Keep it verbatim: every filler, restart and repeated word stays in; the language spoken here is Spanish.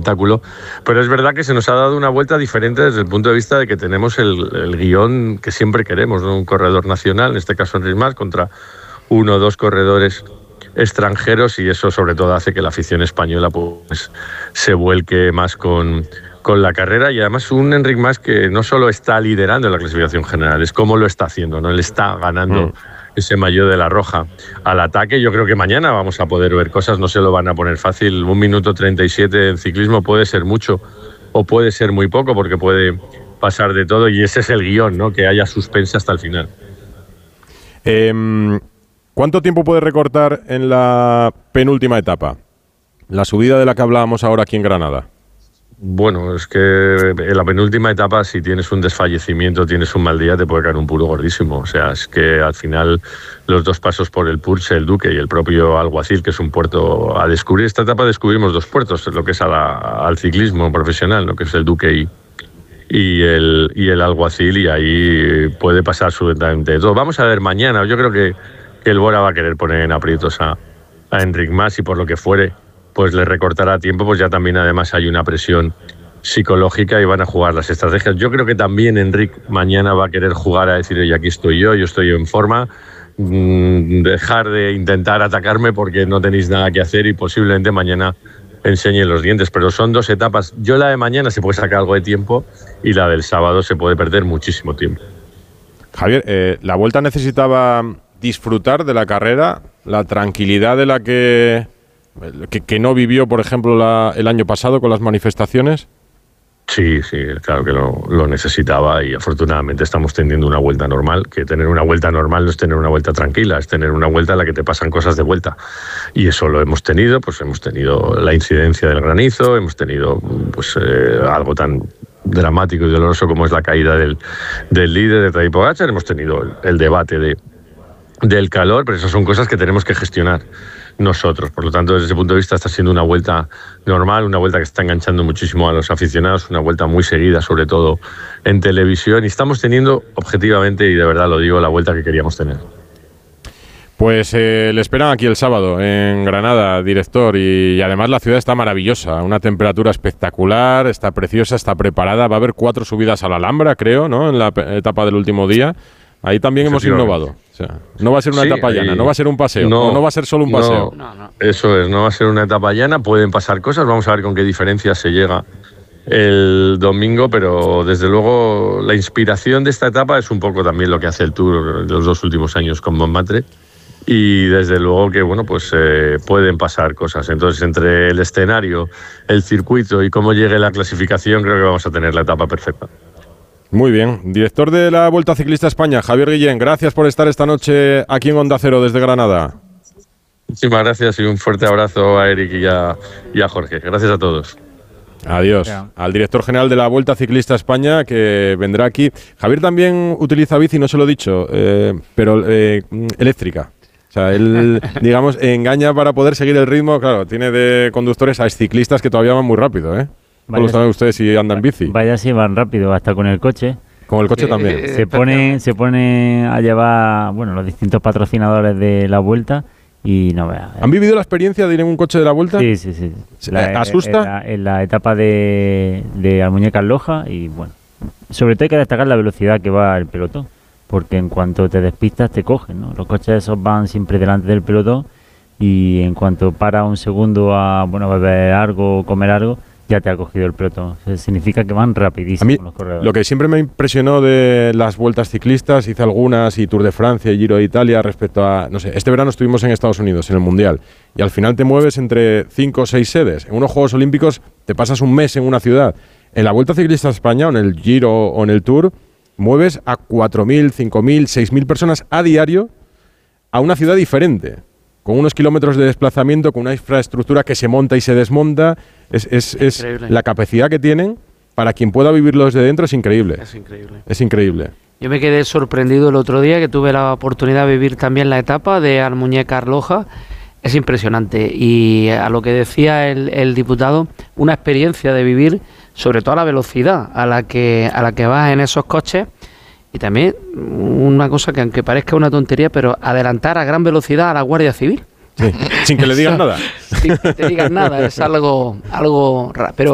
espectáculo, pero es verdad que se nos ha dado una vuelta diferente desde el punto de vista de que tenemos el, el guión que siempre queremos, ¿no? Un corredor nacional, en este caso Enric Mas, contra uno o dos corredores extranjeros, y eso sobre todo hace que la afición española pues se vuelque más con, con la carrera, y además un Enric Mas que no solo está liderando la clasificación general, es cómo lo está haciendo, ¿no? Él está ganando mm. ese maillot de la Roja al ataque. Yo creo que mañana vamos a poder ver cosas, no se lo van a poner fácil. Un minuto treinta y siete en ciclismo puede ser mucho o puede ser muy poco, porque puede pasar de todo, y ese es el guión, ¿no? Que haya suspense hasta el final. Eh... ¿Cuánto tiempo puede recortar en la penúltima etapa? La subida de la que hablábamos ahora aquí en Granada. Bueno, es que en la penúltima etapa, si tienes un desfallecimiento, tienes un mal día, te puede caer un puro gordísimo. O sea, es que al final los dos pasos por el Purche, el Duque y el propio Alguacil, que es un puerto a descubrir. Esta etapa descubrimos dos puertos, lo que es a la, al ciclismo profesional, ¿no? Que es el Duque y, y, el, y el Alguacil, y ahí puede pasar absolutamente todo. Vamos a ver mañana, yo creo que que el Bora va a querer poner en aprietos a, a Enric Mas, y por lo que fuere, pues le recortará tiempo, pues ya también además hay una presión psicológica y van a jugar las estrategias. Yo creo que también Enric mañana va a querer jugar a decir, oye, aquí estoy yo, yo estoy en forma, mmm, dejar de intentar atacarme porque no tenéis nada que hacer, y posiblemente mañana enseñe los dientes, pero son dos etapas. Yo la de mañana se puede sacar algo de tiempo, y la del sábado se puede perder muchísimo tiempo. Javier, eh, la Vuelta necesitaba disfrutar de la carrera, la tranquilidad de la que, que, que no vivió, por ejemplo, la, el año pasado con las manifestaciones. Sí, sí, claro que lo, lo necesitaba, y afortunadamente estamos teniendo una vuelta normal, que tener una vuelta normal no es tener una vuelta tranquila, es tener una vuelta en la que te pasan cosas de vuelta, y eso lo hemos tenido. Pues hemos tenido la incidencia del granizo, hemos tenido pues eh, algo tan dramático y doloroso como es la caída del, del líder de Tadej Pogačar, hemos tenido el, el debate de del calor, pero esas son cosas que tenemos que gestionar nosotros. Por lo tanto, desde ese punto de vista está siendo una vuelta normal, una vuelta que está enganchando muchísimo a los aficionados, una vuelta muy seguida, sobre todo en televisión, y estamos teniendo, objetivamente, y de verdad lo digo, la vuelta que queríamos tener. Pues eh, le esperan aquí el sábado en Granada, director, y, y además la ciudad está maravillosa, una temperatura espectacular, está preciosa, está preparada, va a haber cuatro subidas a la Alhambra, creo, ¿no? En la etapa del último día. Ahí también hemos innovado. O sea, no va a ser una sí, etapa llana, no va a ser un paseo, no, no va a ser solo un paseo. No, no, no. Eso es, no va a ser una etapa llana, pueden pasar cosas, vamos a ver con qué diferencia se llega el domingo, pero desde luego la inspiración de esta etapa es un poco también lo que hace el Tour de los dos últimos años con Montmartre, y desde luego que bueno, pues eh, pueden pasar cosas. Entonces, entre el escenario, el circuito y cómo llegue la clasificación, creo que vamos a tener la etapa perfecta. Muy bien. Director de la Vuelta Ciclista España, Javier Guillén, gracias por estar esta noche aquí en Onda Cero desde Granada. Muchísimas gracias y un fuerte abrazo a Eric y a, y a Jorge. Gracias a todos. Adiós. Yeah. Al director general de la Vuelta Ciclista España, que vendrá aquí. Javier también utiliza bici, no se lo he dicho, eh, pero eh, eléctrica. O sea, él, digamos, engaña para poder seguir el ritmo. Claro, tiene de conductores a ciclistas que todavía van muy rápido, ¿eh? ¿Cómo lo saben ustedes si andan en bici? Vaya, si van rápido, hasta con el coche. Con el coche eh, también. Eh, se pone se pone a llevar, bueno, los distintos patrocinadores de la Vuelta y no veas. ¿Han vivido la experiencia de ir en un coche de la Vuelta? Sí, sí, sí. La, ¿Asusta? En la, en la etapa de, de Almuñécar Loja, y bueno, sobre todo hay que destacar la velocidad que va el pelotón, porque en cuanto te despistas te cogen, ¿no? Los coches esos van siempre delante del pelotón, y en cuanto para un segundo a, bueno, beber algo o comer algo, ya te ha cogido el pelotón. Eso significa que van rapidísimo. A mí, los corredores. Lo que siempre me impresionó de las vueltas ciclistas, hice algunas, y Tour de Francia y Giro de Italia, respecto a, no sé, este verano estuvimos en Estados Unidos, en el Mundial, y al final te mueves entre cinco o seis sedes. En unos Juegos Olímpicos te pasas un mes en una ciudad. En la Vuelta Ciclista España, o en el Giro o en el Tour, mueves a cuatro mil, cinco mil, seis mil personas a diario a una ciudad diferente, con unos kilómetros de desplazamiento, con una infraestructura que se monta y se desmonta. Es, es, es la capacidad que tienen, para quien pueda vivirlo desde dentro, es increíble. Es increíble. Es increíble. Yo me quedé sorprendido el otro día, que tuve la oportunidad de vivir también la etapa de Almuñécar Loja. Es impresionante. Y a lo que decía el, el diputado, una experiencia de vivir, sobre todo a la velocidad a la que a la que vas en esos coches. Y también una cosa que, aunque parezca una tontería, pero adelantar a gran velocidad a la Guardia Civil. Sí, sin que le digas nada. Sin que te digan nada, es algo, algo raro. Pero